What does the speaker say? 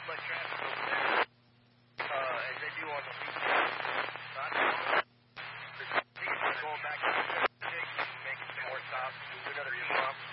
much traffic over there as they do on the weekends. So I don't know. The teams are going back to the 6 and making some more stops. Do another 2 months.